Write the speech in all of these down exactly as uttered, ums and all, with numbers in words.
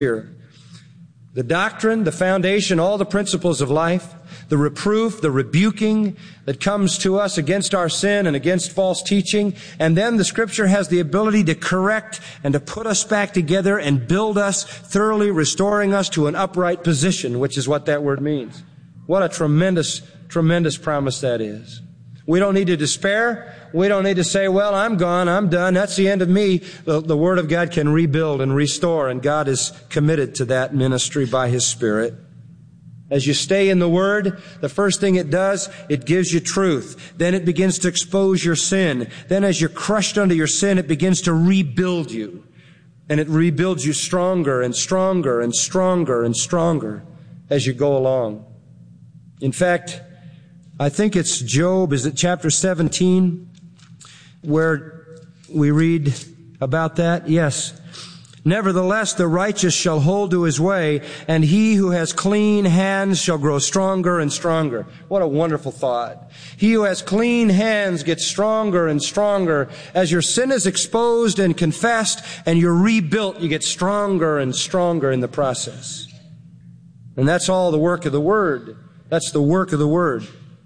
here. The doctrine, the foundation, all the principles of life, the reproof, the rebuking that comes to us against our sin and against false teaching. And then the Scripture has the ability to correct and to put us back together and build us, thoroughly restoring us to an upright position, which is what that word means. What a tremendous, tremendous promise that is. We don't need to despair. We don't need to say, well, I'm gone, I'm done, that's the end of me. The, the Word of God can rebuild and restore, and God is committed to that ministry by His Spirit. As you stay in the Word, the first thing it does, it gives you truth. Then it begins to expose your sin. Then as you're crushed under your sin, it begins to rebuild you. And it rebuilds you stronger and stronger and stronger and stronger as you go along. In fact, I think it's Job, is it chapter seventeen, where we read about that? Yes. Nevertheless, the righteous shall hold to his way, and he who has clean hands shall grow stronger and stronger. What a wonderful thought. He who has clean hands gets stronger and stronger. As your sin is exposed and confessed and you're rebuilt, you get stronger and stronger in the process. And that's all the work of the Word. That's the work of the Word.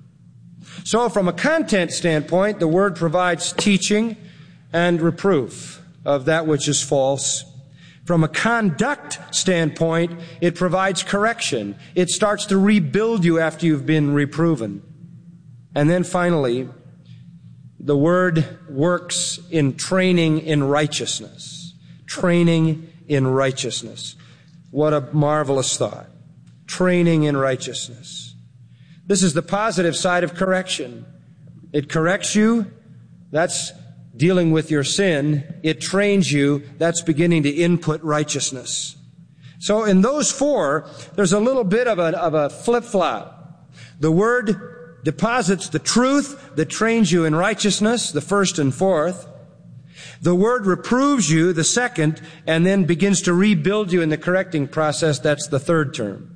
So from a content standpoint, the Word provides teaching and reproof of that which is false. From a conduct standpoint, it provides correction. It starts to rebuild you after you've been reproven. And then finally, the Word works in training in righteousness. Training in righteousness. What a marvelous thought. Training in righteousness. This is the positive side of correction. It corrects you. That's dealing with your sin. It trains you. That's beginning to input righteousness. So in those four, there's a little bit of a, of a flip-flop. The Word deposits the truth that trains you in righteousness, the first and fourth. The Word reproves you, the second, and then begins to rebuild you in the correcting process. That's the third term.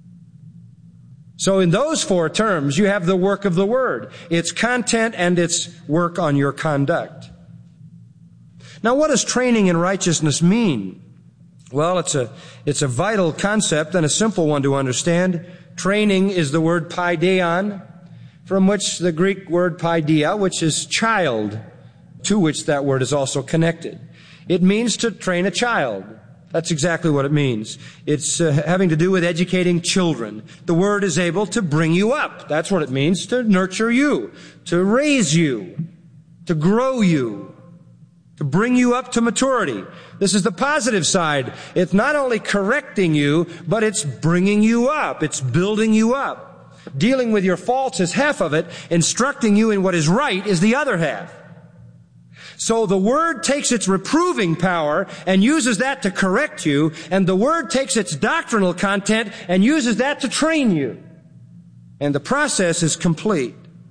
So in those four terms, you have the work of the Word, its content and its work on your conduct. Now, what does training in righteousness mean? Well, it's a, it's a vital concept and a simple one to understand. Training is the word paideon, from which the Greek word paideia, which is child, to which that word is also connected. It means to train a child. That's exactly what it means. It's uh, having to do with educating children. The Word is able to bring you up. That's what it means, to nurture you, to raise you, to grow you, to bring you up to maturity. This is the positive side. It's not only correcting you, but it's bringing you up. It's building you up. Dealing with your faults is half of it. Instructing you in what is right is the other half. So the Word takes its reproving power and uses that to correct you, and the Word takes its doctrinal content and uses that to train you. And the process is complete.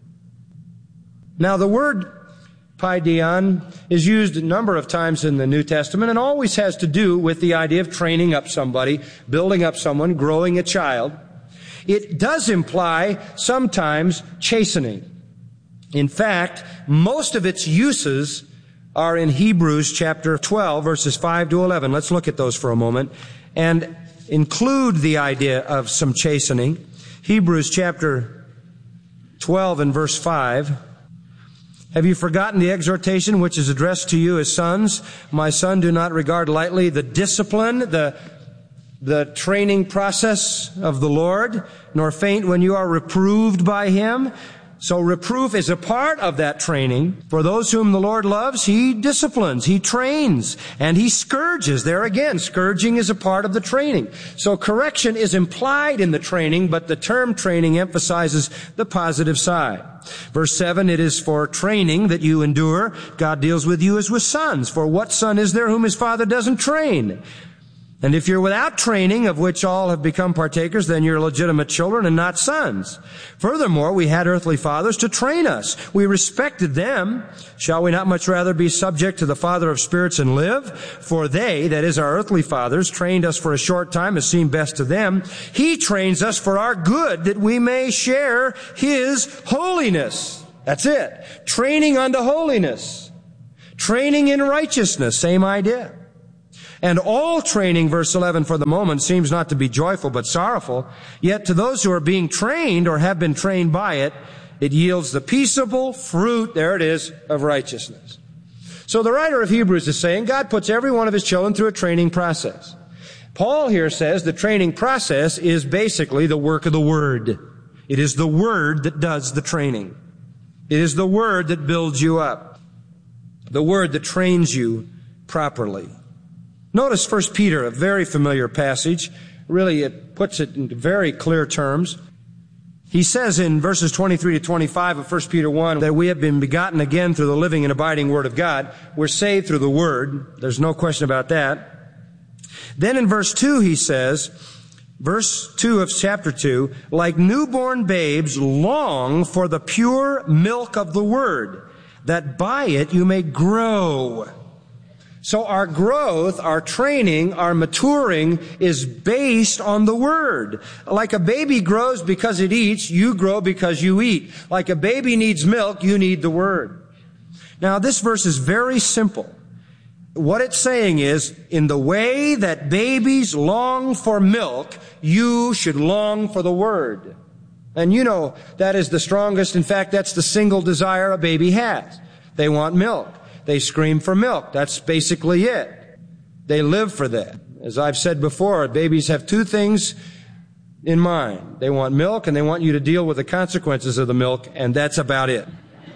Now the word paideon is used a number of times in the New Testament and always has to do with the idea of training up somebody, building up someone, growing a child. It does imply sometimes chastening. In fact, most of its uses are in Hebrews chapter twelve, verses five to eleven. Let's look at those for a moment and include the idea of some chastening. Hebrews chapter twelve and verse five. Have you forgotten the exhortation which is addressed to you as sons? My son, do not regard lightly the discipline, the the training process of the Lord, nor faint when you are reproved by Him. So reproof is a part of that training. For those whom the Lord loves, He disciplines, He trains, and He scourges. There again, scourging is a part of the training. So correction is implied in the training, but the term training emphasizes the positive side. Verse seven, it is for training that you endure. God deals with you as with sons. For what son is there whom his father doesn't train? And if you're without training, of which all have become partakers, then you're legitimate children and not sons. Furthermore, we had earthly fathers to train us. We respected them. Shall we not much rather be subject to the Father of spirits and live? For they, that is our earthly fathers, trained us for a short time as seemed best to them. He trains us for our good, that we may share His holiness. That's it. Training unto holiness. Training in righteousness. Same idea. And all training, verse eleven, for the moment seems not to be joyful but sorrowful. Yet to those who are being trained or have been trained by it, it yields the peaceable fruit, there it is, of righteousness. So the writer of Hebrews is saying God puts every one of his children through a training process. Paul here says the training process is basically the work of the Word. It is the Word that does the training. It is the Word that builds you up. The Word that trains you properly. Notice First Peter, a very familiar passage. Really, it puts it in very clear terms. He says in verses twenty-three to twenty-five of First Peter one that we have been begotten again through the living and abiding Word of God. We're saved through the Word. There's no question about that. Then in verse two he says, verse two of chapter two, like newborn babes long for the pure milk of the Word, that by it you may grow. So our growth, our training, our maturing is based on the Word. Like a baby grows because it eats, you grow because you eat. Like a baby needs milk, you need the Word. Now this verse is very simple. What it's saying is, in the way that babies long for milk, you should long for the Word. And you know that is the strongest, in fact, that's the single desire a baby has. They want milk. They scream for milk. That's basically it. They live for that. As I've said before, babies have two things in mind. They want milk and they want you to deal with the consequences of the milk, and that's about it.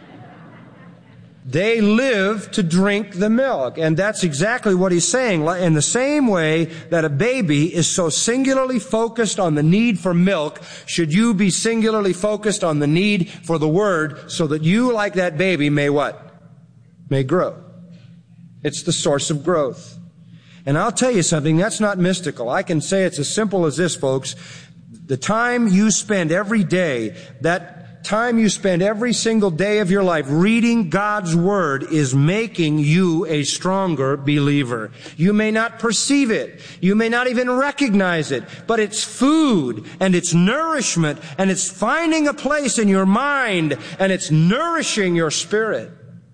They live to drink the milk, and that's exactly what he's saying. In the same way that a baby is so singularly focused on the need for milk, should you be singularly focused on the need for the Word so that you, like that baby, may what? May grow. It's the source of growth. And I'll tell you something, that's not mystical. I can say it's as simple as this, folks. The time you spend every day, that time you spend every single day of your life reading God's Word is making you a stronger believer. You may not perceive it. You may not even recognize it. But it's food and it's nourishment and it's finding a place in your mind and it's nourishing your spirit.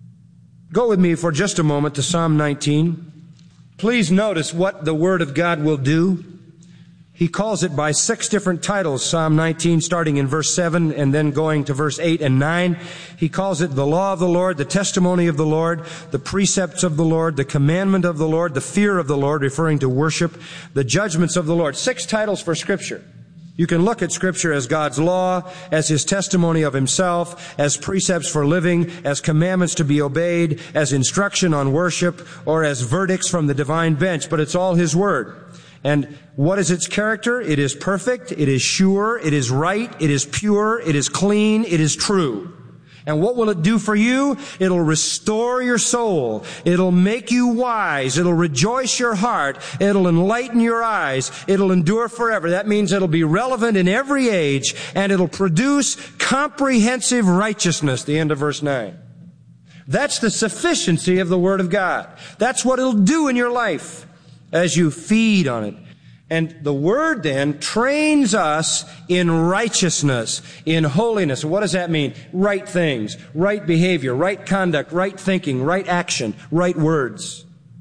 Go with me for just a moment to Psalm nineteen. Please notice what the Word of God will do. He calls it by six different titles, Psalm nineteen, starting in verse seven and then going to verse eight and nine. He calls it the law of the Lord, the testimony of the Lord, the precepts of the Lord, the commandment of the Lord, the fear of the Lord, referring to worship, the judgments of the Lord. Six titles for Scripture. You can look at Scripture as God's law, as His testimony of Himself, as precepts for living, as commandments to be obeyed, as instruction on worship, or as verdicts from the divine bench, but it's all His Word. And what is its character? It is perfect, it is sure, it is right, it is pure, it is clean, it is true. And what will it do for you? It'll restore your soul. It'll make you wise. It'll rejoice your heart. It'll enlighten your eyes. It'll endure forever. That means it'll be relevant in every age, and it'll produce comprehensive righteousness. The end of verse nine. That's the sufficiency of the Word of God. That's what it'll do in your life as you feed on it. And the Word then trains us in righteousness, in holiness. What does that mean? Right things, right behavior, right conduct, right thinking, right action, right words.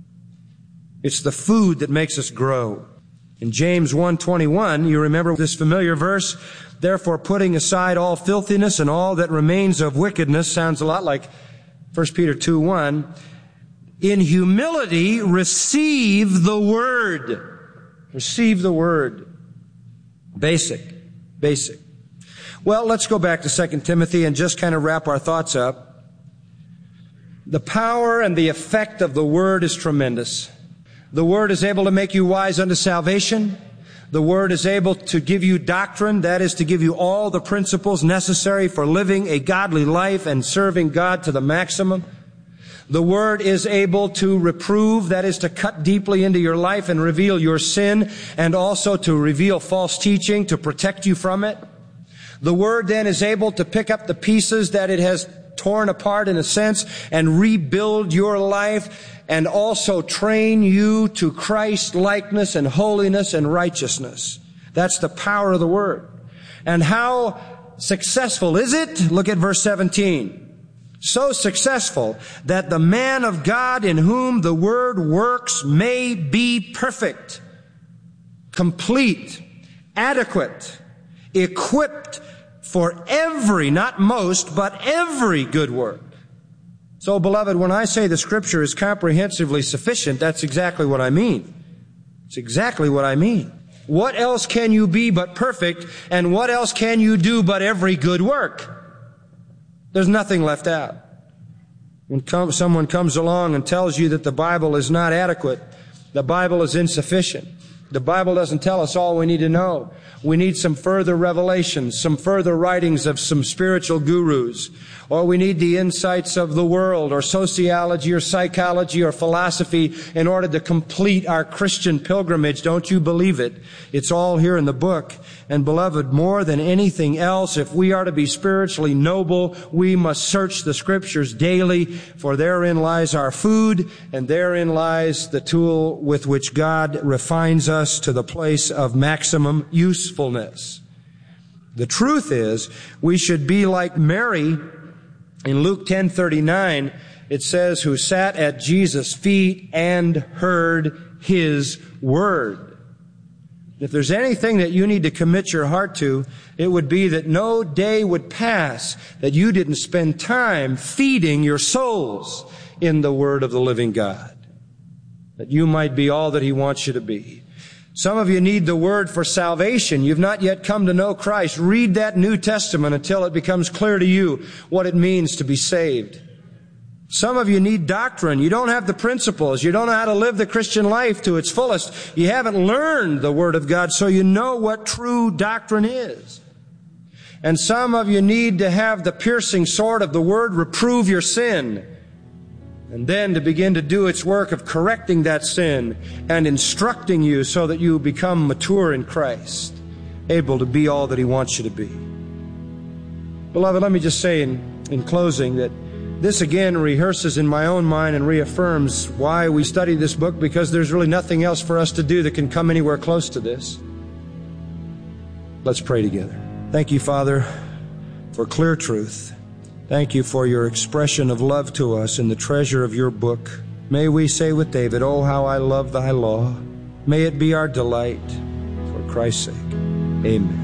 It's the food that makes us grow. In James one twenty-one, you remember this familiar verse, therefore putting aside all filthiness and all that remains of wickedness, sounds a lot like First Peter two one, in humility receive the Word. Receive the Word. Basic. Basic. Well, let's go back to Second Timothy and just kind of wrap our thoughts up. The power and the effect of the Word is tremendous. The Word is able to make you wise unto salvation. The Word is able to give you doctrine, that is to give you all the principles necessary for living a godly life and serving God to the maximum. The Word is able to reprove, that is to cut deeply into your life and reveal your sin, and also to reveal false teaching, to protect you from it. The Word then is able to pick up the pieces that it has torn apart in a sense and rebuild your life and also train you to Christ likeness and holiness and righteousness. That's the power of the Word. And how successful is it? Look at verse seventeen. so successful that the man of God in whom the word works may be perfect, complete, adequate, equipped for every, not most, but every good work. So, beloved, when I say the Scripture is comprehensively sufficient, that's exactly what I mean. It's exactly what I mean. What else can you be but perfect, and what else can you do but every good work? There's nothing left out. When come, someone comes along and tells you that the Bible is not adequate, the Bible is insufficient, the Bible doesn't tell us all we need to know. We need some further revelations, some further writings of some spiritual gurus, or we need the insights of the world, or sociology, or psychology, or philosophy in order to complete our Christian pilgrimage. Don't you believe it? It's all here in the book. And beloved, more than anything else, if we are to be spiritually noble, we must search the Scriptures daily, for therein lies our food, and therein lies the tool with which God refines us to the place of maximum usefulness. The truth is, we should be like Mary. In Luke ten thirty-nine, it says, who sat at Jesus' feet and heard His word. If there's anything that you need to commit your heart to, it would be that no day would pass that you didn't spend time feeding your souls in the word of the living God, that you might be all that He wants you to be. Some of you need the word for salvation. You've not yet come to know Christ. Read that New Testament until it becomes clear to you what it means to be saved. Some of you need doctrine. You don't have the principles. You don't know how to live the Christian life to its fullest. You haven't learned the Word of God, so you know what true doctrine is. And some of you need to have the piercing sword of the Word reprove your sin, and then to begin to do its work of correcting that sin and instructing you so that you become mature in Christ, able to be all that He wants you to be. Beloved, let me just say in, in closing that this again rehearses in my own mind and reaffirms why we study this book, because there's really nothing else for us to do that can come anywhere close to this. Let's pray together. Thank you, Father, for clear truth. Thank you for your expression of love to us in the treasure of your book. May we say with David, oh, how I love thy law. May it be our delight for Christ's sake. Amen.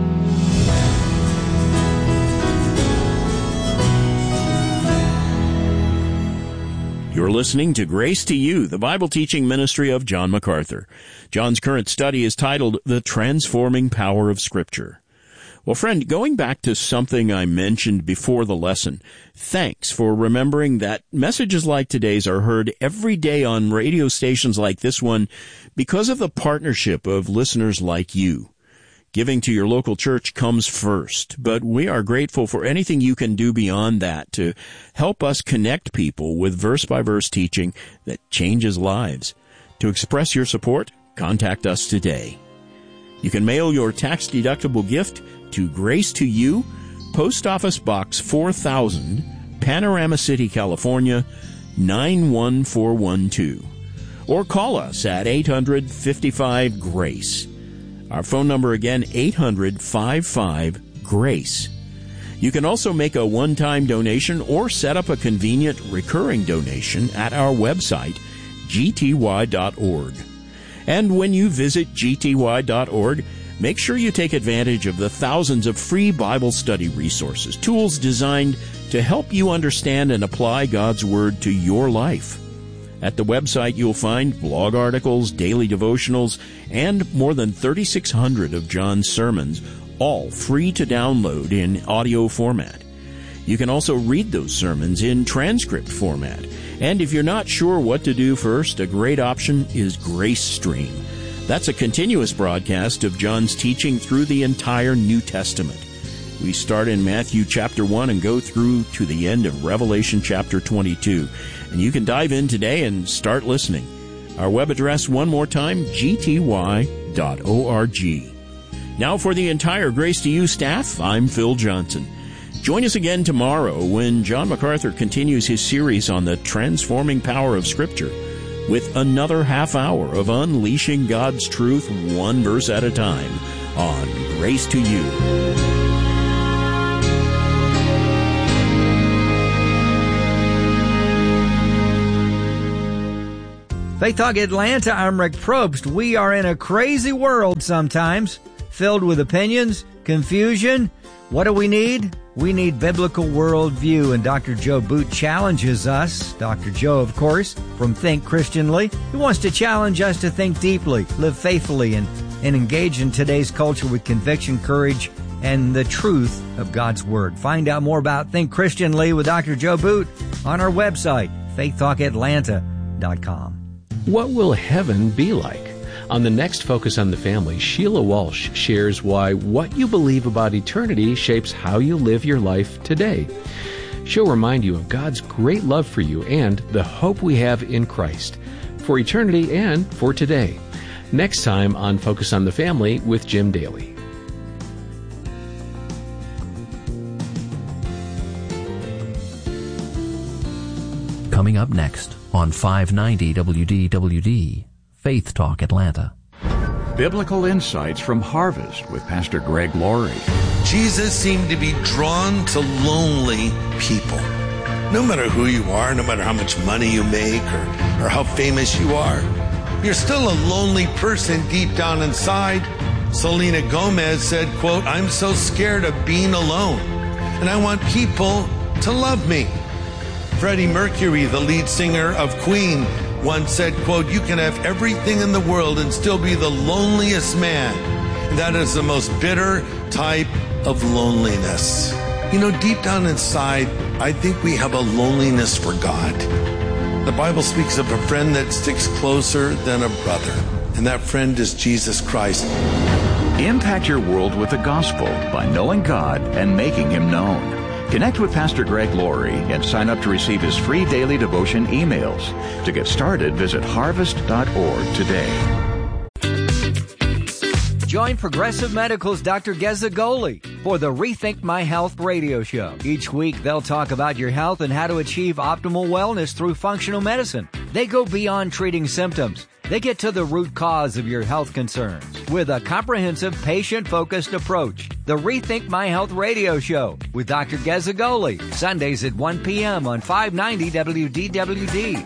You're listening to Grace to You, the Bible teaching ministry of John MacArthur. John's current study is titled The Transforming Power of Scripture. Well, friend, going back to something I mentioned before the lesson, thanks for remembering that messages like today's are heard every day on radio stations like this one because of the partnership of listeners like you. Giving to your local church comes first, but we are grateful for anything you can do beyond that to help us connect people with verse-by-verse teaching that changes lives. To express your support, contact us today. You can mail your tax-deductible gift to Grace to You, Post Office Box four thousand, Panorama City, California, nine one four one two. Or call us at eight hundred, fifty-five, GRACE. Our phone number again, eight hundred, fifty-five, GRACE. You can also make a one-time donation or set up a convenient recurring donation at our website, g t y dot org. And when you visit g t y dot org, make sure you take advantage of the thousands of free Bible study resources, tools designed to help you understand and apply God's Word to your life. At the website, you'll find blog articles, daily devotionals, and more than thirty-six hundred of John's sermons, all free to download in audio format. You can also read those sermons in transcript format. And if you're not sure what to do first, a great option is Grace Stream. That's a continuous broadcast of John's teaching through the entire New Testament. We start in Matthew chapter one and go through to the end of Revelation chapter twenty-two. And you can dive in today and start listening. Our web address, one more time, g t y dot org. Now for the entire Grace to You staff, I'm Phil Johnson. Join us again tomorrow when John MacArthur continues his series on the transforming power of Scripture with another half hour of unleashing God's truth one verse at a time on Grace to You. Faith Talk Atlanta, I'm Rick Probst. We are in a crazy world sometimes, filled with opinions, confusion. What do we need? We need biblical worldview, and Doctor Joe Boot challenges us. Doctor Joe, of course, from Think Christianly. He wants to challenge us to think deeply, live faithfully, and, and engage in today's culture with conviction, courage, and the truth of God's Word. Find out more about Think Christianly with Doctor Joe Boot on our website, faith talk atlanta dot com. What will heaven be like? On the next Focus on the Family, Sheila Walsh shares why what you believe about eternity shapes how you live your life today. She'll remind you of God's great love for you and the hope we have in Christ, for eternity and for today. Next time on Focus on the Family with Jim Daly. Coming up next on five ninety W D W D, Faith Talk Atlanta. Biblical insights from Harvest with Pastor Greg Laurie. Jesus seemed to be drawn to lonely people. No matter who you are, no matter how much money you make or, or how famous you are, you're still a lonely person deep down inside. Selena Gomez said, quote, "I'm so scared of being alone, and I want people to love me." Freddie Mercury, the lead singer of Queen, once said, quote, "You can have everything in the world and still be the loneliest man." And that is the most bitter type of loneliness. You know, deep down inside, I think we have a loneliness for God. The Bible speaks of a friend that sticks closer than a brother, and that friend is Jesus Christ. Impact your world with the gospel by knowing God and making Him known. Connect with Pastor Greg Laurie and sign up to receive his free daily devotion emails. To get started, visit harvest dot org today. Join Progressive Medical's Doctor Geza for the Rethink My Health radio show. Each week, they'll talk about your health and how to achieve optimal wellness through functional medicine. They go beyond treating symptoms. They get to the root cause of your health concerns with a comprehensive, patient-focused approach. The Rethink My Health radio show with Doctor Geza Sundays at one p.m. on five ninety W D W D.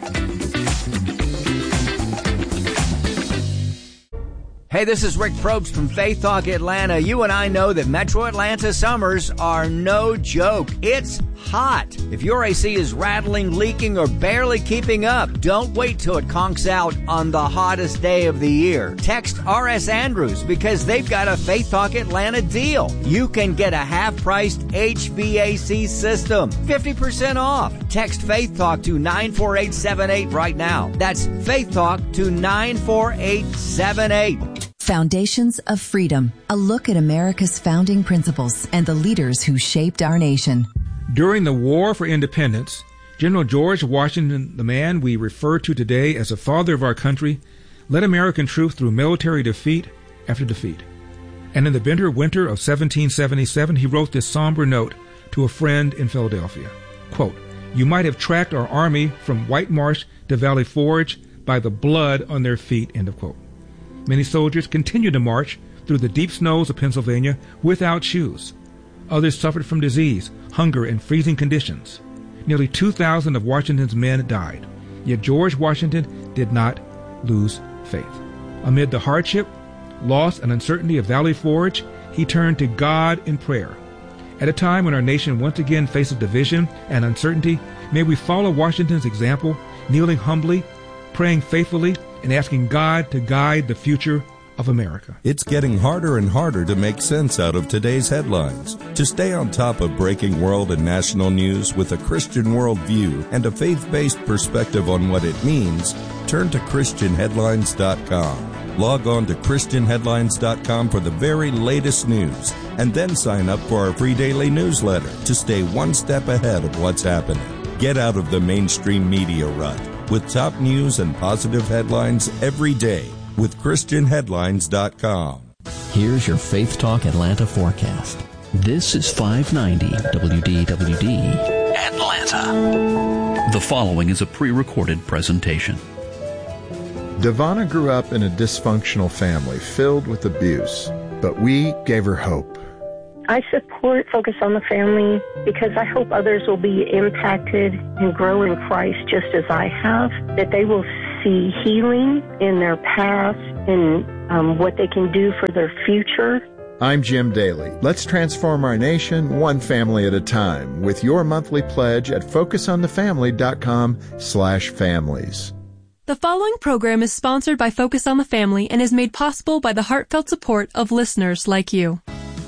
Hey, this is Rick Probst from Faith Talk Atlanta. You and I know that Metro Atlanta summers are no joke. It's hot. If your A C is rattling, leaking, or barely keeping up, don't wait till it conks out on the hottest day of the year. Text R S Andrews because they've got a Faith Talk Atlanta deal. You can get a half-priced H V A C system, fifty percent off. Text Faith Talk to nine four eight seven eight right now. That's Faith Talk to nine four eight seven eight. Foundations of Freedom, a look at America's founding principles and the leaders who shaped our nation. During the War for Independence, General George Washington, the man we refer to today as the father of our country, led American troops through military defeat after defeat. And in the bitter winter of seventeen seventy-seven, he wrote this somber note to a friend in Philadelphia. Quote, "You might have tracked our army from White Marsh to Valley Forge by the blood on their feet," end of quote. Many soldiers continued to march through the deep snows of Pennsylvania without shoes. Others suffered from disease, hunger, and freezing conditions. Nearly two thousand of Washington's men died. Yet George Washington did not lose faith. Amid the hardship, loss, and uncertainty of Valley Forge, he turned to God in prayer. At a time when our nation once again faces division and uncertainty, may we follow Washington's example, kneeling humbly, praying faithfully, and asking God to guide the future of America. It's getting harder and harder to make sense out of today's headlines. To stay on top of breaking world and national news with a Christian worldview and a faith-based perspective on what it means, turn to Christian Headlines dot com. Log on to Christian Headlines dot com for the very latest news, and then sign up for our free daily newsletter to stay one step ahead of what's happening. Get out of the mainstream media rut with top news and positive headlines every day with Christian Headlines dot com. Here's your Faith Talk Atlanta forecast. This is five ninety W D W D Atlanta. The following is a pre-recorded presentation. Devonna grew up in a dysfunctional family filled with abuse, but we gave her hope. I support Focus on the Family because I hope others will be impacted and grow in Christ just as I have, that they will see healing in their past and um, what they can do for their future. I'm Jim Daly. Let's transform our nation one family at a time with your monthly pledge at focusonthefamily.com slash families. The following program is sponsored by Focus on the Family and is made possible by the heartfelt support of listeners like you.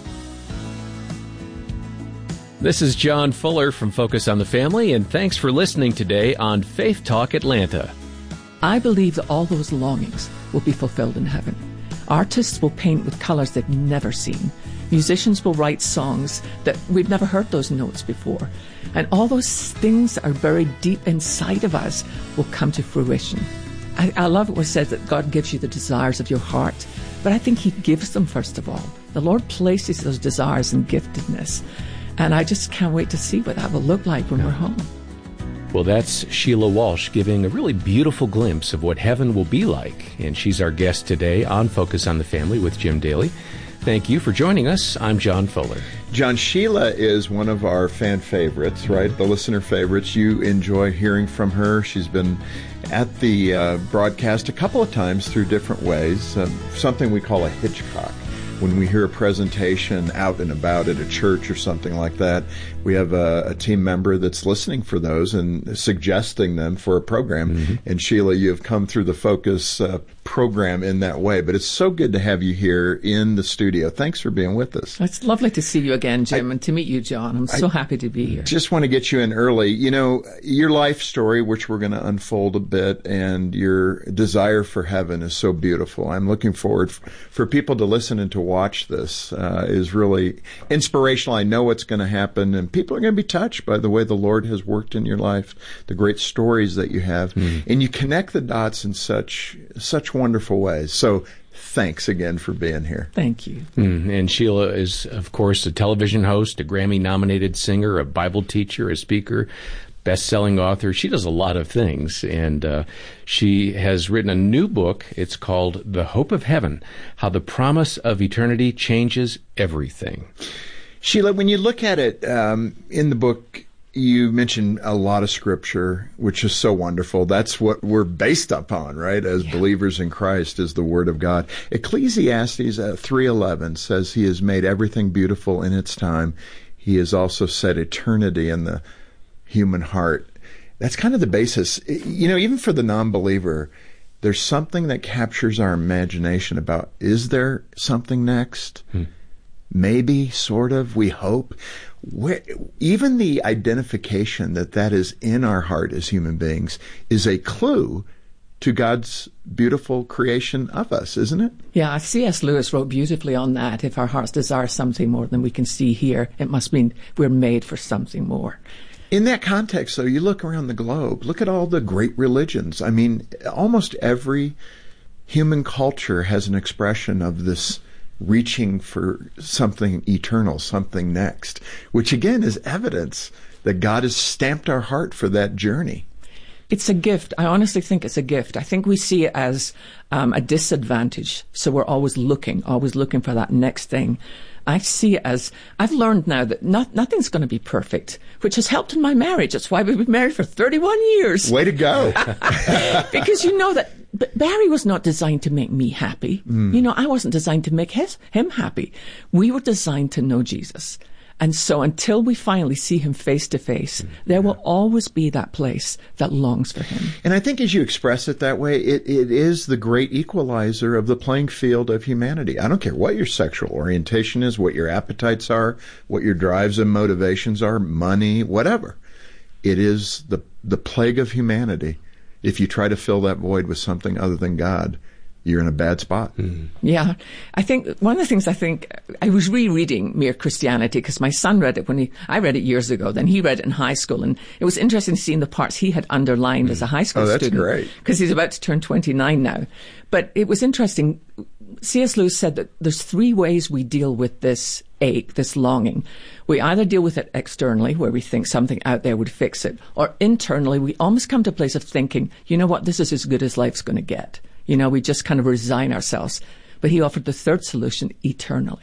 This is John Fuller from Focus on the Family, and thanks for listening today on Faith Talk Atlanta. I believe that all those longings will be fulfilled in heaven. Artists will paint with colors they've never seen. Musicians will write songs that we've never heard those notes before. And all those things that are buried deep inside of us will come to fruition. I, I love what was said that God gives you the desires of your heart, but I think He gives them first of all. The Lord places those desires and giftedness. And I just can't wait to see what that will look like when we're home. Well, that's Sheila Walsh giving a really beautiful glimpse of what heaven will be like. And she's our guest today on Focus on the Family with Jim Daly. Thank you for joining us. I'm John Fuller. John, Sheila is one of our fan favorites, right? The listener favorites. You enjoy hearing from her. She's been at the uh, broadcast a couple of times through different ways, um, something we call a Hitchcock. When we hear a presentation out and about at a church or something like that, we have a, a team member that's listening for those and suggesting them for a program. Mm-hmm. And Sheila, you have come through the Focus uh, program in that way. But it's so good to have you here in the studio. Thanks for being with us. It's lovely to see you again, Jim, I, and to meet you, John. I'm so I happy to be here. Just want to get you in early. You know, your life story, which we're going to unfold a bit, and your desire for heaven is so beautiful. I'm looking forward f- for people to listen and to watch this. Uh, is really inspirational. I know what's going to happen, and people are going to be touched by the way the Lord has worked in your life, the great stories that you have, mm. and you connect the dots in such such wonderful ways. So thanks again for being here. Thank you. Mm, and Sheila is, of course, a television host, a Grammy-nominated singer, a Bible teacher, a speaker, best-selling author. She does a lot of things, and uh, she has written a new book. It's called The Hope of Heaven, How the Promise of Eternity Changes Everything. Sheila, when you look at it um, in the book, you mentioned a lot of Scripture, which is so wonderful. That's what we're based upon, right, as yeah. believers in Christ, is the Word of God. Ecclesiastes uh, three eleven says He has made everything beautiful in its time. He has also set eternity in the human heart. That's kind of the basis. You know, even for the non-believer, there's something that captures our imagination about, is there something next? Hmm. Maybe, sort of, we hope. Where, even the identification that that is in our heart as human beings is a clue to God's beautiful creation of us, isn't it? Yeah, C S Lewis wrote beautifully on that. If our hearts desire something more than we can see here, it must mean we're made for something more. In that context, though, you look around the globe, look at all the great religions. I mean, almost every human culture has an expression of this reaching for something eternal, something next, which again is evidence that God has stamped our heart for that journey. It's a gift. I honestly think it's a gift. I think we see it as um, a disadvantage. So we're always looking, always looking for that next thing. I see it as, I've learned now that not, nothing's going to be perfect, which has helped in my marriage. That's why we've been married for thirty-one years. Way to go. Because you know that but Barry was not designed to make me happy. Mm. You know, I wasn't designed to make his, him happy. We were designed to know Jesus. And so until we finally see Him face to face, there will always be that place that longs for Him. And I think as you express it that way, it, it is the great equalizer of the playing field of humanity. I don't care what your sexual orientation is, what your appetites are, what your drives and motivations are, money, whatever. It is the the plague of humanity. If you try to fill that void with something other than God, you're in a bad spot. Mm. Yeah. I think one of the things I think, I was rereading Mere Christianity because my son read it when he, I read it years ago, then he read it in high school, and it was interesting seeing the parts he had underlined mm. as a high school oh, that's student. Great. Because he's about to turn twenty-nine now. But it was interesting. C S Lewis said that there's three ways we deal with this ache, this longing. We either deal with it externally, where we think something out there would fix it, or internally, we almost come to a place of thinking, you know what, this is as good as life's going to get. You know, we just kind of resign ourselves. But he offered the third solution, eternally.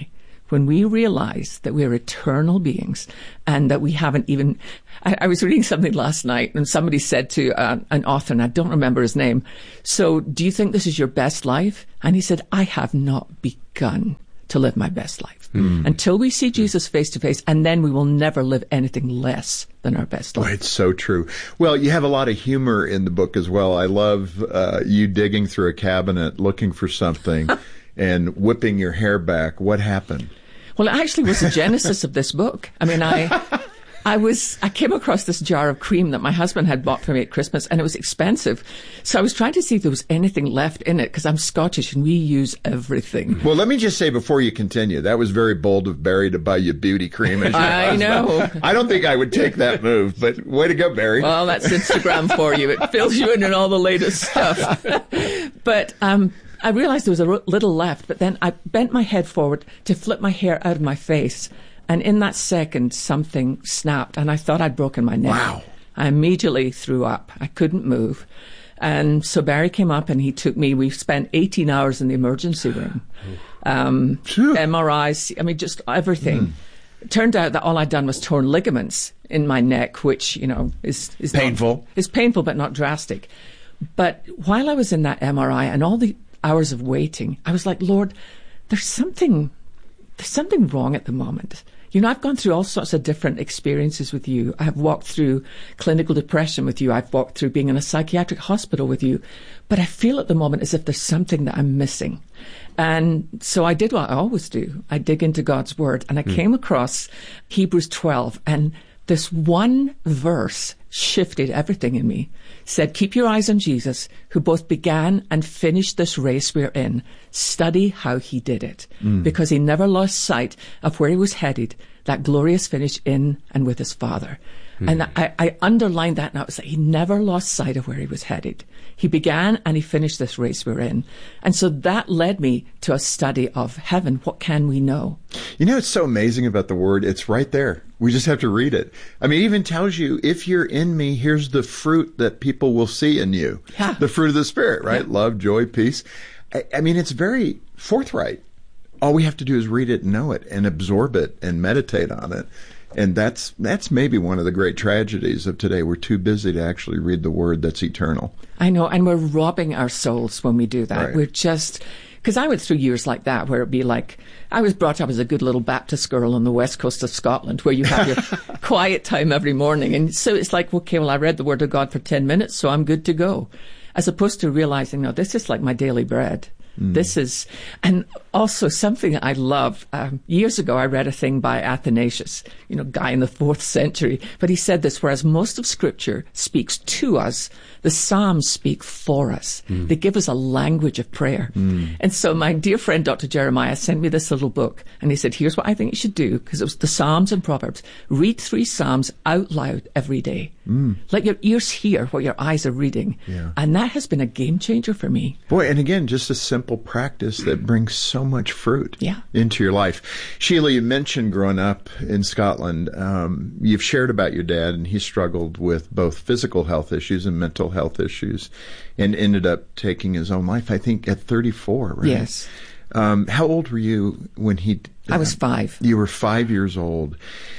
when we realize that we're eternal beings and that we haven't even... I, I was reading something last night and somebody said to uh, an author, and I don't remember his name, so do you think this is your best life? And he said, I have not begun to live my best life. Mm. Until we see Jesus face to face, and then we will never live anything less than our best life. Boy, it's so true. Well, you have a lot of humor in the book as well. I love uh, you digging through a cabinet looking for something and whipping your hair back. What happened? Well, it actually was the genesis of this book. I mean, I... I was, I came across this jar of cream that my husband had bought for me at Christmas, and it was expensive. So I was trying to see if there was anything left in it, because I'm Scottish and we use everything. Well, let me just say before you continue, that was very bold of Barry to buy you beauty cream. As I know. I don't think I would take that move, but way to go, Barry. Well, that's Instagram for you. It fills you in on all the latest stuff. But, um, I realized there was a little left, but then I bent my head forward to flip my hair out of my face. And in that second, something snapped, and I thought I'd broken my neck. Wow. I immediately threw up. I couldn't move. And so Barry came up, and he took me. We spent eighteen hours in the emergency room. Um, M R Is, I mean, just everything. Mm. It turned out that all I'd done was torn ligaments in my neck, which, you know, is... is painful. Not, is painful, but not drastic. But while I was in that M R I and all the hours of waiting, I was like, Lord, there's something, there's something wrong at the moment. You know, I've gone through all sorts of different experiences with you. I've walked through clinical depression with you. I've walked through being in a psychiatric hospital with you. But I feel at the moment as if there's something that I'm missing. And so I did what I always do. I dig into God's Word. And I mm. came across Hebrews twelve. And this one verse shifted everything in me. Said, keep your eyes on Jesus, who both began and finished this race we're in. Study how he did it. Mm. Because he never lost sight of where he was headed, that glorious finish in and with his Father. Mm. And I, I underlined that, and I was like, he never lost sight of where he was headed. He began and he finished this race we're in. And so that led me to a study of heaven. What can we know? You know, it's so amazing about the Word. It's right there. We just have to read it. I mean, it even tells you, if you're in me, here's the fruit that people will see in you. Yeah. The fruit of the Spirit, right? Yeah. Love, joy, peace. I, I mean, it's very forthright. All we have to do is read it and know it and absorb it and meditate on it. And that's that's maybe one of the great tragedies of today. We're too busy to actually read the Word that's eternal. I know, and we're robbing our souls when we do that. Right. We're just... Because I went through years like that, where it'd be like, I was brought up as a good little Baptist girl on the west coast of Scotland, where you have your quiet time every morning. And so it's like, okay, well, I read the Word of God for ten minutes, so I'm good to go. As opposed to realizing, no, this is like my daily bread. Mm. This is, and also something that I love. Um, years ago, I read a thing by Athanasius, you know, guy in the fourth century. But he said this, whereas most of Scripture speaks to us, the Psalms speak for us. Mm. They give us a language of prayer. Mm. And so my dear friend, Doctor Jeremiah, sent me this little book. And he said, here's what I think you should do, because it was the Psalms and Proverbs. Read three Psalms out loud every day. Mm. Let your ears hear what your eyes are reading. Yeah. And that has been a game changer for me. Boy, and again, just a simple practice that brings so much fruit yeah. into your life. Sheila, you mentioned growing up in Scotland. Um, you've shared about your dad, and he struggled with both physical health issues and mental health issues, and ended up taking his own life, I think, at thirty-four, right? Yes. Um, how old were you when he... Uh, I was five. You were five years old.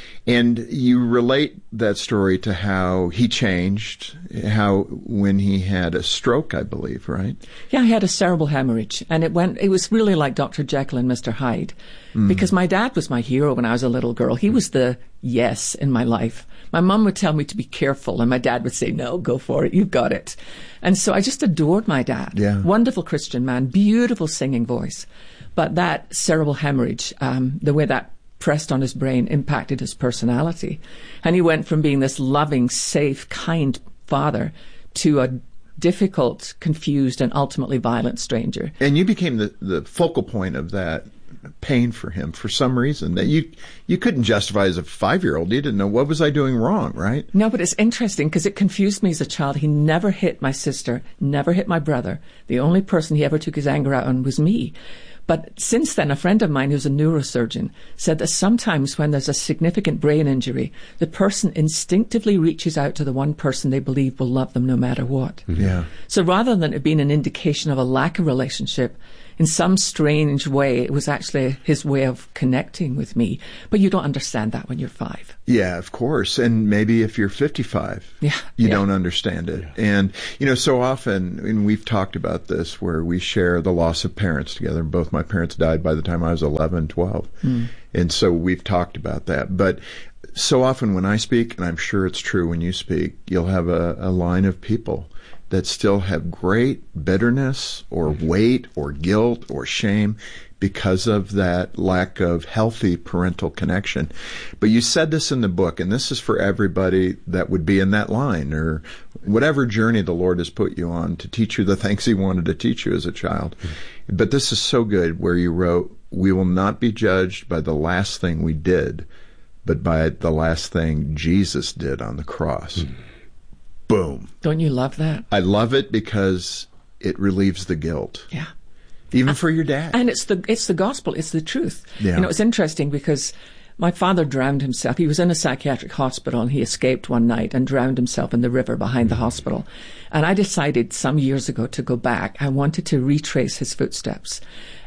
And you relate that story to how he changed, how when he had a stroke, I believe, right? Yeah, I had a cerebral hemorrhage, and it went. It was really like Doctor Jekyll and Mister Hyde, mm. because my dad was my hero when I was a little girl. He was the yes in my life. My mum would tell me to be careful, and my dad would say, no, go for it, you've got it. And so I just adored my dad. Yeah. Wonderful Christian man, beautiful singing voice. But that cerebral hemorrhage, um, the way that pressed on his brain impacted his personality. And he went from being this loving, safe, kind father to a difficult, confused, and ultimately violent stranger. And you became the, the focal point of that pain for him for some reason that you you couldn't justify as a five-year-old. You didn't know, what was I doing wrong, right? No, but it's interesting because it confused me as a child. He never hit my sister, never hit my brother. The only person he ever took his anger out on was me. But since then, a friend of mine who's a neurosurgeon said that sometimes when there's a significant brain injury, the person instinctively reaches out to the one person they believe will love them no matter what. Yeah. So rather than it being an indication of a lack of relationship, in some strange way, it was actually his way of connecting with me. But you don't understand that when you're five. Yeah, of course. And maybe if you're fifty-five, yeah, you yeah. don't understand it. Yeah. And, you know, so often, and we've talked about this, where we share the loss of parents together. Both my parents died by the time I was eleven, twelve. Mm. And so we've talked about that. But so often when I speak, and I'm sure it's true when you speak, you'll have a, a line of people that still have great bitterness or weight or guilt or shame because of that lack of healthy parental connection. But you said this in the book, and this is for everybody that would be in that line or whatever journey the Lord has put you on to teach you the things he wanted to teach you as a child. Mm-hmm. But this is so good where you wrote, "We will not be judged by the last thing we did, but by the last thing Jesus did on the cross." Mm-hmm. Boom. Don't you love that? I love it because it relieves the guilt. Yeah. Even for your dad. And it's the it's the gospel. It's the truth. Yeah. You know, it's interesting because my father drowned himself. He was in a psychiatric hospital and he escaped one night and drowned himself in the river behind the hospital. And I decided some years ago to go back. I wanted to retrace his footsteps.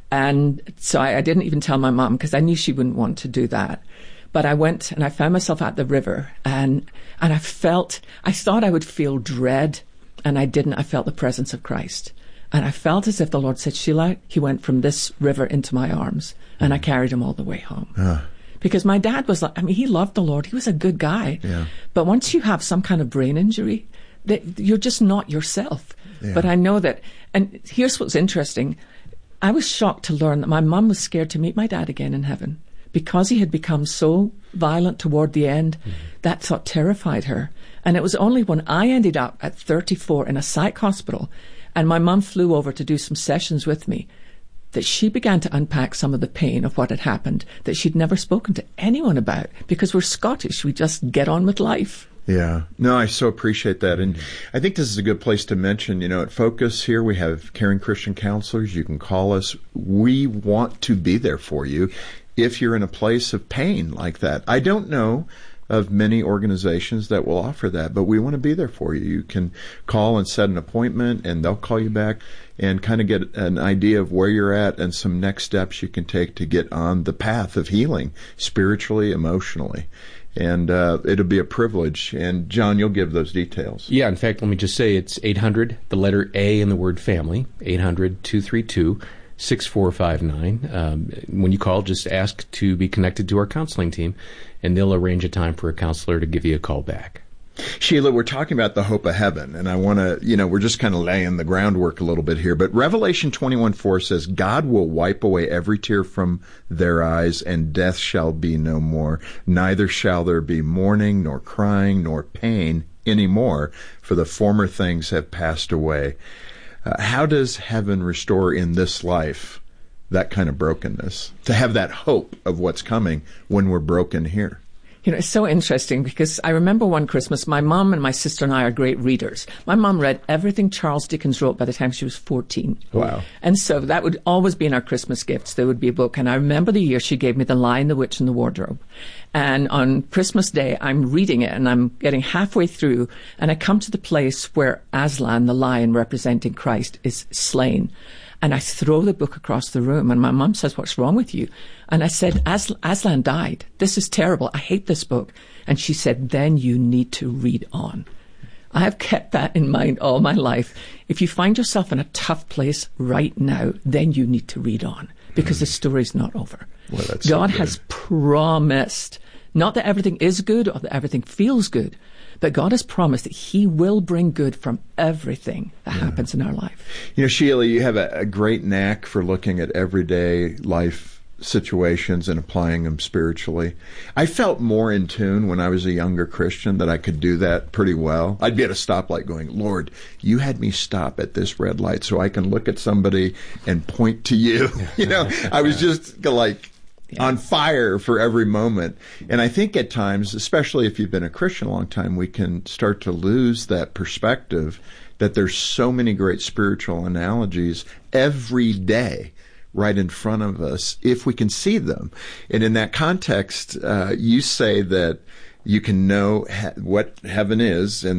And so I, I didn't even tell my mom because I knew she wouldn't want to do that. But I went and I found myself at the river and and I felt, I thought I would feel dread and I didn't. I felt the presence of Christ. And I felt as if the Lord said, "Sheila," he went from this river into my arms and I carried him all the way home. Uh. Because my dad was like, I mean, he loved the Lord. He was a good guy. Yeah. But once you have some kind of brain injury, that you're just not yourself. Yeah. But I know that, and here's what's interesting. I was shocked to learn that my mum was scared to meet my dad again in heaven. Because he had become so violent toward the end, mm-hmm. that thought terrified her. And it was only when I ended up at thirty-four in a psych hospital and my mum flew over to do some sessions with me that she began to unpack some of the pain of what had happened that she'd never spoken to anyone about because we're Scottish. We just get on with life. Yeah. No, I so appreciate that. And I think this is a good place to mention, you know, at Focus here, we have caring Christian counselors. You can call us. We want to be there for you if you're in a place of pain like that. I don't know of many organizations that will offer that, but we want to be there for you. You can call and set an appointment, and they'll call you back and kind of get an idea of where you're at and some next steps you can take to get on the path of healing spiritually, emotionally. And uh, it'll be a privilege. And, John, you'll give those details. Yeah, in fact, let me just say it's eight hundred, the letter A in the word family, eight hundred, two three two, six four five nine. Um, when you call, just ask to be connected to our counseling team, and they'll arrange a time for a counselor to give you a call back. Sheila, we're talking about the hope of heaven, and I want to, you know, we're just kind of laying the groundwork a little bit here, but Revelation twenty-one four says, "God will wipe away every tear from their eyes, and death shall be no more. Neither shall there be mourning, nor crying, nor pain anymore, for the former things have passed away." Uh, how does heaven restore in this life that kind of brokenness? To have that hope of what's coming when we're broken here? You know, it's so interesting because I remember one Christmas, my mom and my sister and I are great readers. My mom read everything Charles Dickens wrote by the time she was fourteen. Wow. And so that would always be in our Christmas gifts. There would be a book. And I remember the year she gave me The Lion, the Witch, and the Wardrobe. And on Christmas Day, I'm reading it and I'm getting halfway through and I come to the place where Aslan, the lion representing Christ, is slain. And I throw the book across the room and my mum says, "What's wrong with you?" And I said, As- Aslan died. This is terrible. I hate this book. And she said, "Then you need to read on." I have kept that in mind all my life. If you find yourself in a tough place right now, then you need to read on because mm. the story's not over. Well, that's God so has promised, not that everything is good or that everything feels good, but God has promised that he will bring good from everything that yeah. happens in our life. You know, Sheila, you have a, a great knack for looking at everyday life situations and applying them spiritually. I felt more in tune when I was a younger Christian that I could do that pretty well. I'd be at a stoplight going, "Lord, you had me stop at this red light so I can look at somebody and point to you." You know, I was just like, Yeah. on fire for every moment. And I think at times, especially if you've been a Christian a long time, we can start to lose that perspective that there's so many great spiritual analogies every day right in front of us if we can see them. And in that context, uh, you say that you can know he- what heaven is and that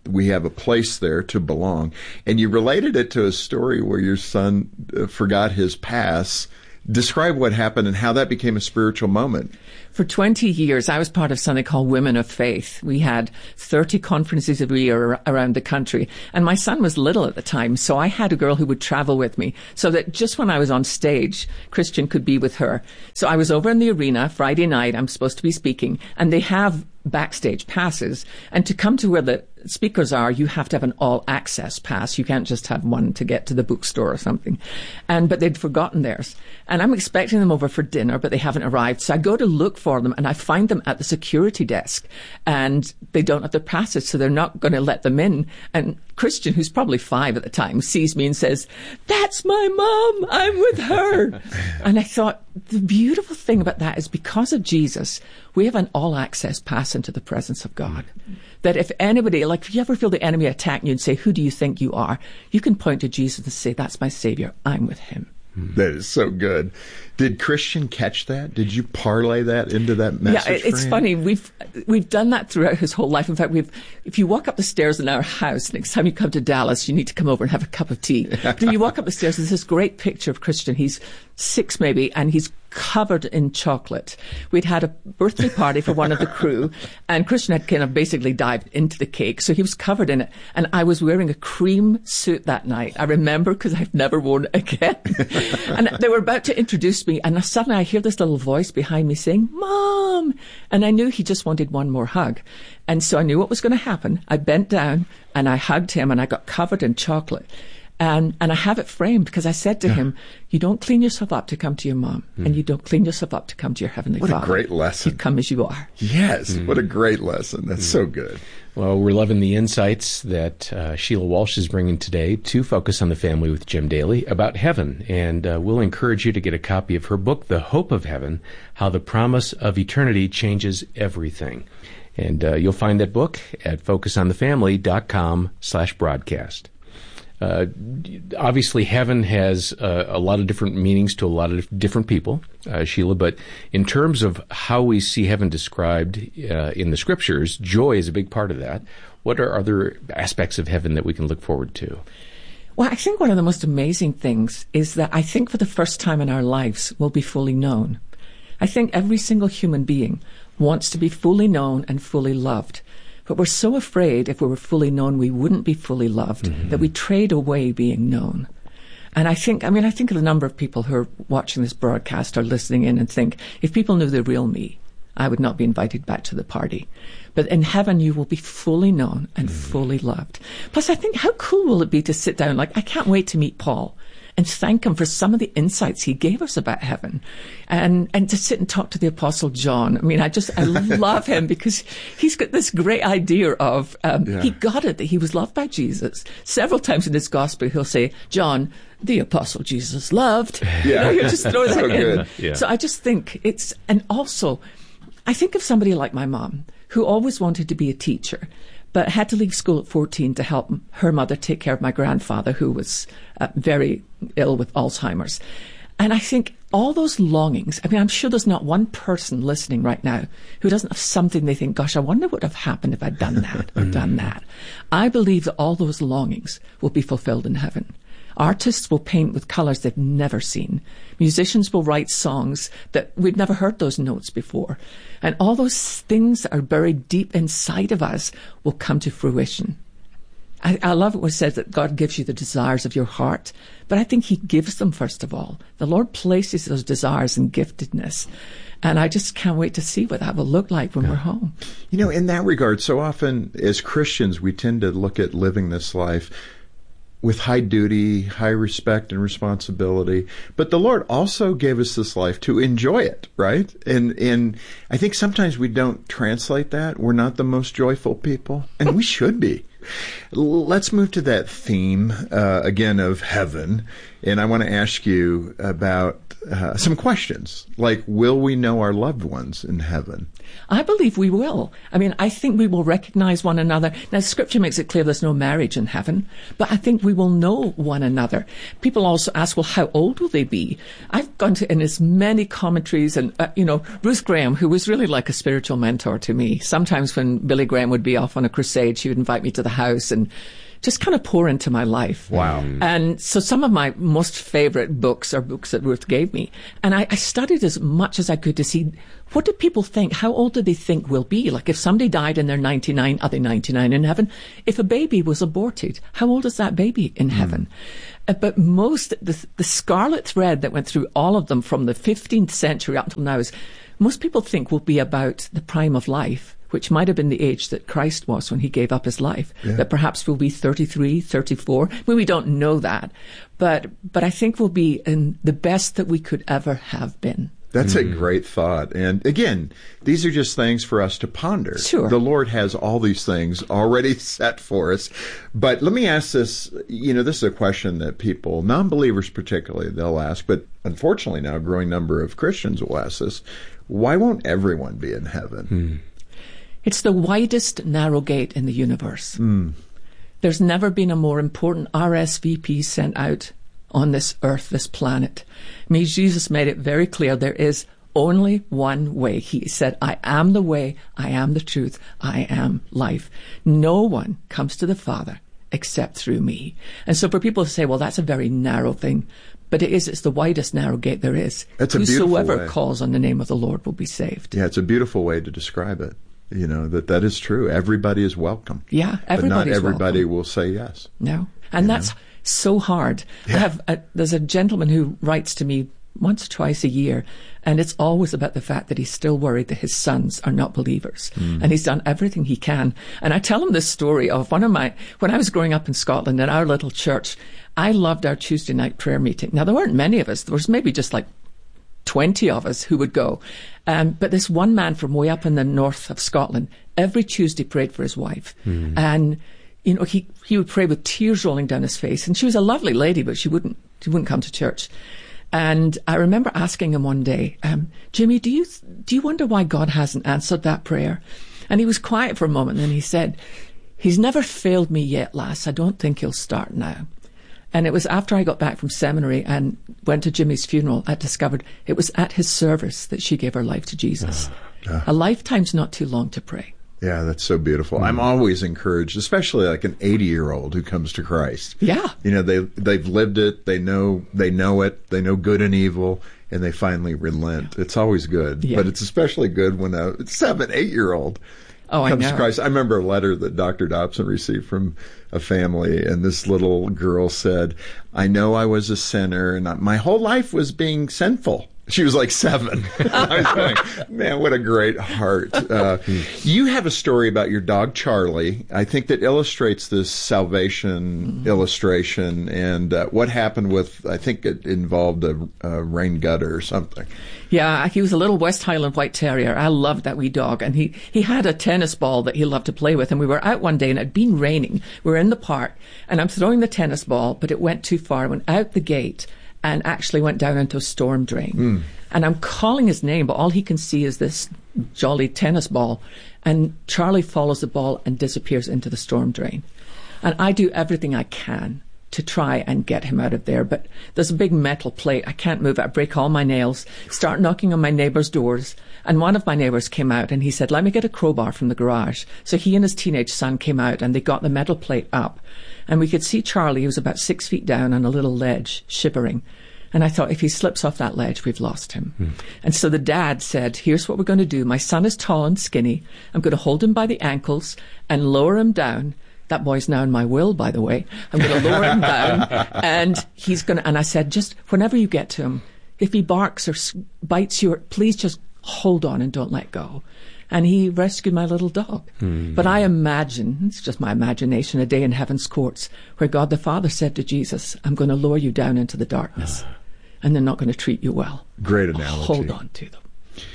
we have a place there to belong. And you related it to a story where your son uh, forgot his pass. Describe what happened and how that became a spiritual moment. For twenty years, I was part of something called Women of Faith. We had thirty conferences every year around the country. And my son was little at the time, so I had a girl who would travel with me so that just when I was on stage, Christian could be with her. So I was over in the arena Friday night. I'm supposed to be speaking, and they have backstage passes. And to come to where the speakers are, you have to have an all-access pass. You can't just have one to get to the bookstore or something. And but they'd forgotten theirs. And I'm expecting them over for dinner, but they haven't arrived. So I go to look for them, and I find them at the security desk. And they don't have their passes, so they're not going to let them in. And Christian, who's probably five at the time, sees me and says, "That's my mom. I'm with her." And I thought, the beautiful thing about that is because of Jesus, we have an all-access pass into the presence of God. That if anybody, like if you ever feel the enemy attacking you and say, "Who do you think you are?" you can point to Jesus and say, "That's my Savior. I'm with him." That is so good. Did Christian catch that? Did you parlay that into that message? Yeah, it's for him? funny. We've we've done that throughout his whole life. In fact, we've if you walk up the stairs in our house, next time you come to Dallas, you need to come over and have a cup of tea. But if you walk up the stairs, there's this great picture of Christian. He's six maybe, and he's covered in chocolate. We'd had a birthday party for one of the crew, and Christian had kind of basically dived into the cake, so he was covered in it. And I was wearing a cream suit that night. I remember because I've never worn it again. And they were about to introduce me, and suddenly I hear this little voice behind me saying, "Mom!" And I knew he just wanted one more hug. And so I knew what was going to happen. I bent down and I hugged him, and I got covered in chocolate. And and I have it framed because I said to him, "You don't clean yourself up to come to your mom, mm. and you don't clean yourself up to come to your Heavenly what Father. What a great lesson. You come as you are." Yes, mm. what a great lesson. That's mm. so good. Well, we're loving the insights that uh, Sheila Walsh is bringing today to Focus on the Family with Jim Daly about heaven. And uh, we'll encourage you to get a copy of her book, The Hope of Heaven, How the Promise of Eternity Changes Everything. And uh, you'll find that book at focusonthefamily.com slash broadcast. Uh, obviously, heaven has uh, a lot of different meanings to a lot of different people, uh, Sheila, but in terms of how we see heaven described uh, in the Scriptures, joy is a big part of that. What are other aspects of heaven that we can look forward to? Well, I think one of the most amazing things is that I think for the first time in our lives we'll be fully known. I think every single human being wants to be fully known and fully loved. But we're so afraid if we were fully known, we wouldn't be fully loved, mm-hmm. that we trade away being known. And I think, I mean, I think of the number of people who are watching this broadcast or listening in and think, if people knew the real me, I would not be invited back to the party. But in heaven, you will be fully known and mm-hmm. fully loved. Plus, I think, how cool will it be to sit down? Like, I can't wait to meet Paul and thank him for some of the insights he gave us about heaven, and and to sit and talk to the Apostle John. I mean, I just, I love him because he's got this great idea of, um, yeah. he got it, that he was loved by Jesus. Several times in his gospel, he'll say, "John, the Apostle Jesus loved." Yeah. You know, he'll just throw that so in. Good. Yeah. So I just think it's, and also, I think of somebody like my mom, who always wanted to be a teacher, but had to leave school at fourteen to help her mother take care of my grandfather, who was uh, very ill with Alzheimer's. And I think all those longings, I mean, I'm sure there's not one person listening right now who doesn't have something they think, "Gosh, I wonder what would have happened if I'd done that or done that." I believe that all those longings will be fulfilled in heaven. Artists will paint with colors they've never seen. Musicians will write songs that we've never heard those notes before. And all those things that are buried deep inside of us will come to fruition. I, I love it when it says that God gives you the desires of your heart, but I think he gives them first of all. The Lord places those desires in giftedness. And I just can't wait to see what that will look like when yeah. we're home. You know, in that regard, so often as Christians, we tend to look at living this life with high duty, high respect and responsibility. But the Lord also gave us this life to enjoy it, right? And and I think sometimes we don't translate that. We're not the most joyful people, and we should be. Let's move to that theme, uh, again, of heaven. And I want to ask you about uh, some questions, like, will we know our loved ones in heaven? I believe we will. I mean, I think we will recognize one another. Now, Scripture makes it clear there's no marriage in heaven, but I think we will know one another. People also ask, well, how old will they be? I've gone to in as many commentaries, and, uh, you know, Ruth Graham, who was really like a spiritual mentor to me. Sometimes when Billy Graham would be off on a crusade, she would invite me to the house and just kind of pour into my life. Wow. And so some of my most favorite books are books that Ruth gave me. And I, I studied as much as I could to see, what do people think? How old do they think we'll be? Like if somebody died and they're ninety-nine, are they ninety-nine in heaven? If a baby was aborted, how old is that baby in heaven? Mm. Uh, but most, the, the scarlet thread that went through all of them from the fifteenth century up till now is, most people think will be about the prime of life, which might have been the age that Christ was when he gave up his life, yeah. that perhaps we'll be thirty-three, thirty-four. Well, we don't know that, but but I think we'll be in the best that we could ever have been. That's mm. a great thought. And again, these are just things for us to ponder. Sure. The Lord has all these things already set for us. But let me ask this, you know, this is a question that people, non-believers particularly, they'll ask, but unfortunately now a growing number of Christians will ask this, why won't everyone be in heaven? Mm. It's the widest narrow gate in the universe. Mm. There's never been a more important R S V P sent out on this earth, this planet. I mean, Jesus made it very clear there is only one way. He said, I am the way, I am the truth, I am life. No one comes to the Father except through me. And so for people to say, well, that's a very narrow thing, but it is, it's the widest narrow gate there is. That's a beautiful Whosoever way. calls on the name of the Lord will be saved. Yeah, it's a beautiful way to describe it. You know, that that is true. Everybody is welcome. Yeah, everybody's But not everybody welcome. will say yes. No. And that's know? so hard. Yeah. I have a, there's a gentleman who writes to me once or twice a year, and it's always about the fact that he's still worried that his sons are not believers. Mm. And he's done everything he can. And I tell him this story of one of my, when I was growing up in Scotland in our little church, I loved our Tuesday night prayer meeting. Now, there weren't many of us. There was maybe just like twenty of us who would go. Um, but this one man from way up in the north of Scotland, every Tuesday prayed for his wife. Mm. And, you know, he, he would pray with tears rolling down his face. And she was a lovely lady, but she wouldn't, she wouldn't come to church. And I remember asking him one day, um, Jimmy, do you, do you wonder why God hasn't answered that prayer? And he was quiet for a moment. And then he said, he's never failed me yet, lass. I don't think he'll start now. And it was after I got back from seminary and went to Jimmy's funeral, I discovered it was at his service that she gave her life to Jesus. Uh, uh, a lifetime's not too long to pray. Yeah, that's so beautiful. Mm. I'm always encouraged, especially like an eighty-year-old who comes to Christ. Yeah. You know, they, they've lived it, they know, they know it, they know good and evil, and they finally relent. It's always good. Yeah. But it's especially good when a seven, eight-year-old Oh, comes I know. to Christ. I remember a letter that Doctor Dobson received from a family, and this little girl said, I know I was a sinner, and I, my whole life was being sinful. She was like seven. I was like, man, what a great heart. Uh, you have a story about your dog, Charlie, I think that illustrates this salvation mm-hmm. illustration, and uh, what happened with, I think it involved a, a rain gutter or something. Yeah, he was a little West Highland White Terrier. I loved that wee dog. And he, he had a tennis ball that he loved to play with. And we were out one day and it had been raining. We were in the park and I'm throwing the tennis ball, but it went too far. It went out the gate and actually went down into a storm drain. Mm. And I'm calling his name, but all he can see is this jolly tennis ball. And Charlie follows the ball and disappears into the storm drain. And I do everything I can to try and get him out of there. But there's a big metal plate. I can't move it. I break all my nails, start knocking on my neighbours' doors. And one of my neighbours came out and he said, let me get a crowbar from the garage. So he and his teenage son came out and they got the metal plate up. And we could see Charlie, he was about six feet down on a little ledge, shivering. And I thought, if he slips off that ledge, we've lost him. Hmm. And so the dad said, here's what we're going to do. My son is tall and skinny. I'm going to hold him by the ankles and lower him down. That boy's now in my will, by the way. I'm going to lower him down, and he's going to, and I said, just whenever you get to him, if he barks or bites you, please just hold on and don't let go. And he rescued my little dog. Hmm. But I imagine, it's just my imagination, a day in heaven's courts where God the Father said to Jesus, I'm going to lower you down into the darkness, and they're not going to treat you well. Great analogy. Hold on to them.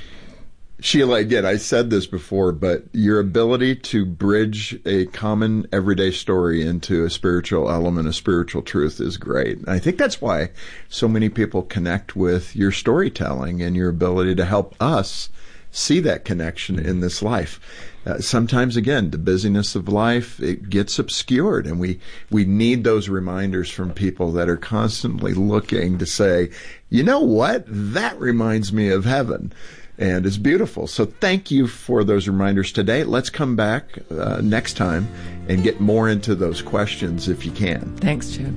Sheila, again, I said this before, but your ability to bridge a common everyday story into a spiritual element, a spiritual truth is great. And I think that's why so many people connect with your storytelling and your ability to help us see that connection in this life. Uh, sometimes, again, the busyness of life, it gets obscured, and we, we need those reminders from people that are constantly looking to say, you know what? That reminds me of heaven. And it's beautiful. So thank you for those reminders today. Let's come back uh, next time and get more into those questions if you can. Thanks, Jim.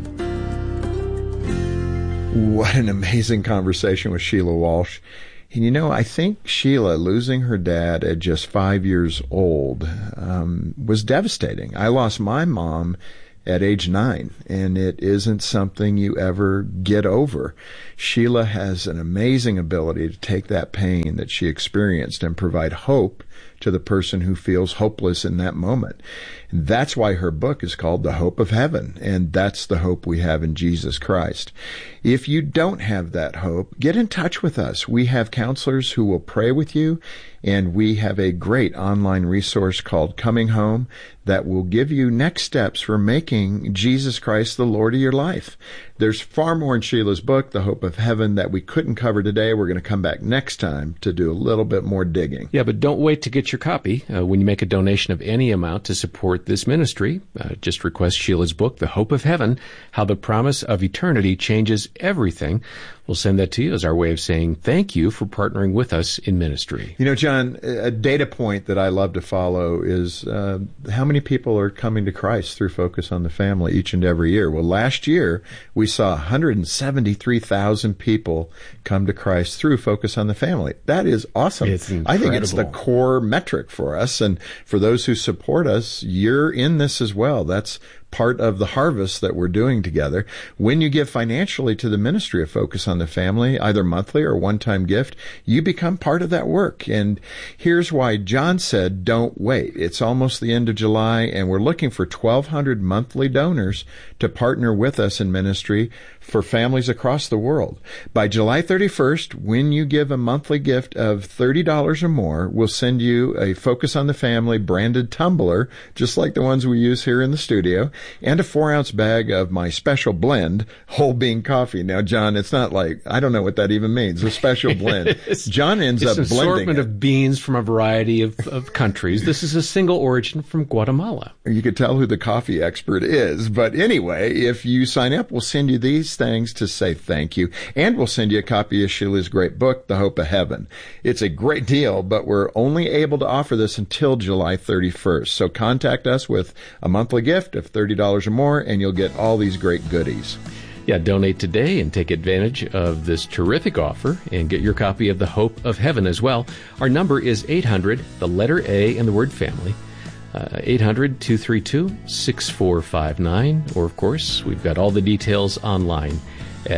What an amazing conversation with Sheila Walsh. And you know, I think Sheila losing her dad at just five years old um, was devastating. I lost my mom at age nine, and it isn't something you ever get over. Sheila has an amazing ability to take that pain that she experienced and provide hope to the person who feels hopeless in that moment. And that's why her book is called The Hope of Heaven, and that's the hope we have in Jesus Christ. If you don't have that hope, get in touch with us. We have counselors who will pray with you, and we have a great online resource called Coming Home that will give you next steps for making Jesus Christ the Lord of your life. There's far more in Sheila's book, The Hope of Heaven, that we couldn't cover today. We're going to come back next time to do a little bit more digging. Yeah, but don't wait to get your copy. Uh, when you make a donation of any amount to support this ministry, uh, just request Sheila's book, The Hope of Heaven, How the Promise of Eternity Changes Everything. We'll send that to you as our way of saying thank you for partnering with us in ministry. You know, John, a data point that I love to follow is uh, how many people are coming to Christ through Focus on the Family each and every year. Well, last year, we saw one hundred seventy-three thousand people come to Christ through Focus on the Family. That is awesome. It's incredible. I think it's the core metric for us. And for those who support us, you're in this as well. That's part of the harvest that we're doing together. When you give financially to the ministry of Focus on the Family, either monthly or one-time gift, you become part of that work. And here's why John said, don't wait. It's almost the end of July, and we're looking for twelve hundred monthly donors to partner with us in ministry for families across the world. By July thirty-first, when you give a monthly gift of thirty dollars or more, we'll send you a Focus on the Family branded tumbler, just like the ones we use here in the studio, and a four-ounce bag of my special blend, whole bean coffee. Now, John, it's not like, I don't know what that even means, a special blend. John ends it's up an blending assortment it. of beans from a variety of, of countries. This is a single origin from Guatemala. You could tell who the coffee expert is. But anyway, if you sign up, we'll send you these things to say thank you. And we'll send you a copy of Sheila's great book, The Hope of Heaven. It's a great deal, but we're only able to offer this until July thirty-first. So contact us with a monthly gift of thirty dollars or more, and you'll get all these great goodies. Yeah, donate today and take advantage of this terrific offer and get your copy of The Hope of Heaven as well. Our number is eight hundred, the letter A, and the word family. Uh, eight hundred, two three two, six four five nine. Or, of course, we've got all the details online at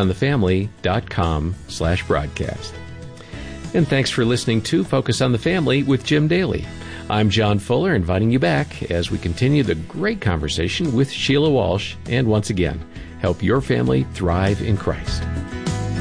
focusonthefamily.com slash broadcast. And thanks for listening to Focus on the Family with Jim Daly. I'm John Fuller, inviting you back as we continue the great conversation with Sheila Walsh and, once again, help your family thrive in Christ.